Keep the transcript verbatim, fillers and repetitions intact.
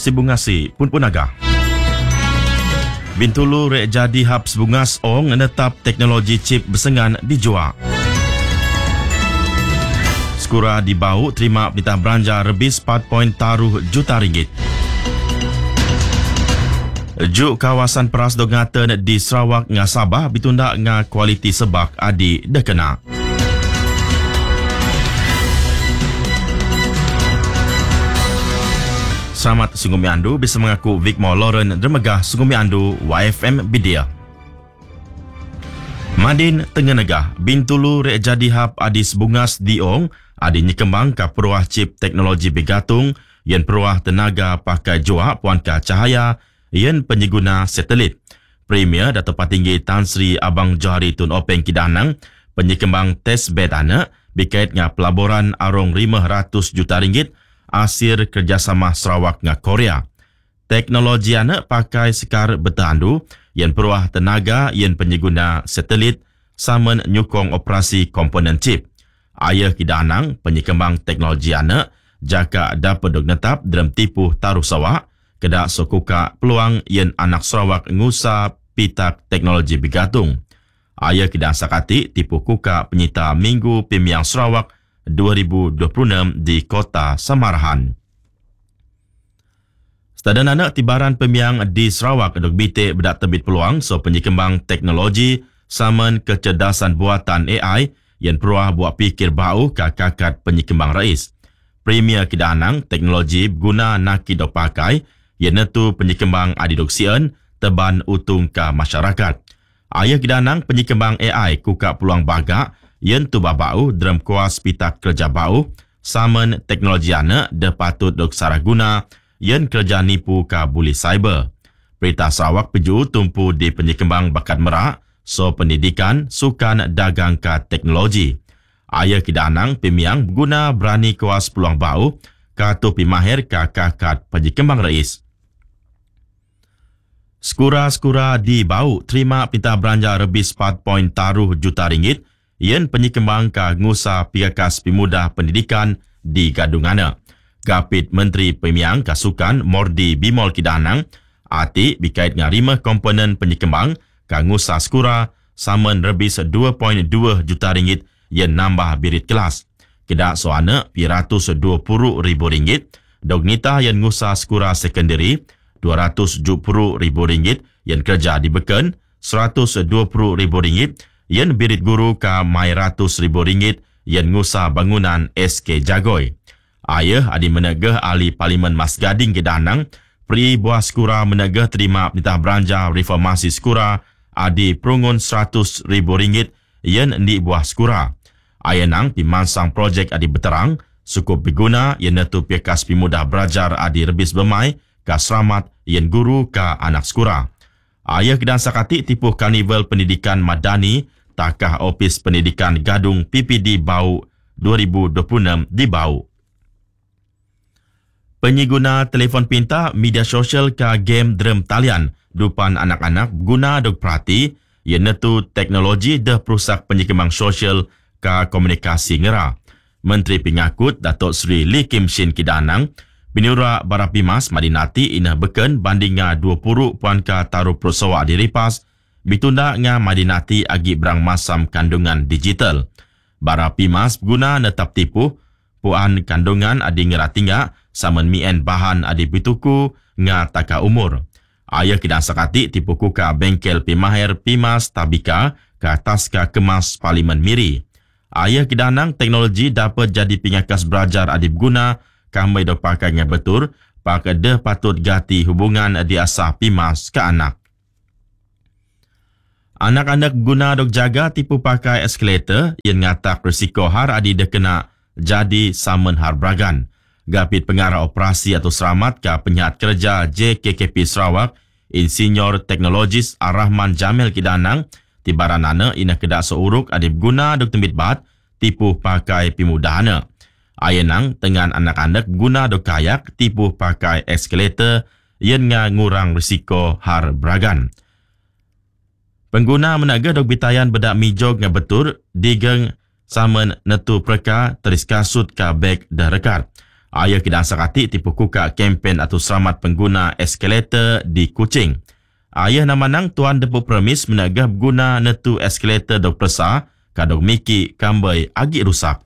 Sibungasi pun punaga. Bintulu rek jadi hub Sibungas ong menetap teknologi chip bersengan dijual. Skura di bau terima perintah belanja rebis empat poin taruh juta ringgit. Juk kawasan peras dogatan di Sarawak ngah Sabah bitunda ngah kualiti sebak adi dekena. Selamat Sungguh Andu bisa mengaku Vicmore Lauren Dermegah Sungguh Andu Y F M Bidia. Madin Tengenegah Bintulu rek jadi hub adi Sibungas diong adi nyekembang ka peruah chip teknologi begatung yang peruah tenaga pakai jua puan ka cahaya yang penyeguna satelit. Premier Dato' Patinggi Tan Sri Abang Johari Tun Openg Kidanang penyekembang testbed anak berkait dengan pelaburan arong lima ratus juta ringgit asir kerjasama Sarawak dengan Korea. Teknologi anak pakai sekar bertandu yang peruah tenaga yang penyeguna satelit sama nyukong operasi komponen chip. Ayah Kidanang penyekembang teknologi anak jaka dapat netap dalam tipu taruh sawak kedak sokuka peluang yang anak Sarawak ngusa pitak teknologi begatung. Ayah Kidan sakati tipu kuka penyita Minggu Pemiang Sarawak dua ribu dua puluh enam di Kota Samarahan. Sedadan anak tibaran pemiang di Sarawak dok bitik bedak terbit peluang so penyekembang teknologi saman kecerdasan buatan A I yang peruah buat fikir bau ke kakat penyekembang rais. Premier Kidanang teknologi guna naki dok pakai yang netu penyekembang adidoksian teban utung ke masyarakat. Ayah Kidanang penyekembang A I kuka peluang bagak yang tu babau dalam kuas pitak kerja bau saman teknologi anak de patut dok sarah guna yang kerja nipu ke buli cyber. Perintah Sarawak peju tumpu di penyekembang bakat merak so pendidikan sukan dagang ke teknologi. Ayah Kidanang pemiang guna berani kuas peluang bau katu pimahir ke kakat penyekembang rais. Skura-skura di bau terima perintah belanja rebis empat poin taruh juta ringgit yang penyekembang ke ngusa pigakas pemuda pendidikan di Gadungana. Gapit Menteri Pemiang Kasukan Mordi Bimol Kidanang ati bikait dengan lima komponen penyekembang ke ngusa skura saman rebis dua poin dua juta ringgit yang nambah birit kelas. Kedak soana pi ratus dua puluh ribu ringgit dognita yang ngusa skura sekunderi dua ratus tujuh puluh ribu ringgit yang kerja di beken seratus dua puluh ribu ringgit yang birit guru ke mai ratus ribu ringgit yang ngusa bangunan S K Jagoy. Ayah adi menegah ahli Parlimen Mas Gading Kidanang pri buah skura menegah terima perintah belanja reformasi skura adi perungun seratus ribu ringgit yang di buah skura. Ayah nang pimansang projek adi berterang cukup berguna yang netu pikas pimudah belajar adi rebis bermai ke selamat yang guru ke anak skura. Ayah Kidan sakati tipu karnival pendidikan madani takah Opis Pendidikan Gadung P P D Bau dua ribu dua puluh enam di Bau. Penyiguna telefon pintar media sosial ke game drum talian dupan anak-anak guna dok perhati yang netu teknologi dah perusak penyekembang sosial ke komunikasi ngera. Menteri Pengakut Datuk Seri Lee Kim Shin Kidanang Binura Barapimas Madinati inah beken bandingnya dua puluh puan ka taruh prosawa diripas bitunda nga Madinati agi berang masam kandungan digital. Barapimas guna netap tipu puan kandungan adi ngeratingga saman mien bahan adi bituku nga taka umur. Ayah Kidan sakati tipu kuka bengkel pimahir Pimas Tabika ke atas ka kemas Parlimen Miri. Ayah Kidanang teknologi dapat jadi pengakas belajar adi berguna kami dok pakai yang betul, pakai dah patut gati hubungan di asah Pimas ke anak. Anak-anak guna dok jaga tipu pakai eskalator yang ngatak risiko har adi dah kena jadi saman har bragan. Gapit pengarah operasi atau selamat ke penyihat kerja J K K P Sarawak, Insinyur Teknologis Ar-Rahman Jamil Kidanang, tibaran ana ina kedak seuruk adi guna dok tembit bat tipu pakai pimudahana. Ayenang dengan anak-anak guna do kayak tipu pakai eskalator yang ngurang risiko har bragan. Pengguna menaga dok bitayan bedak mijog nga betul digeng saman netu preka teris kasut ka beg dah rekat. Ayah kedang sakati tipu kuka kempen atau selamat pengguna eskalator di Kuching. Ayah nama nang tuan depu premis menagah guna netu eskalator dok persa kadok miki kambai agi rusak.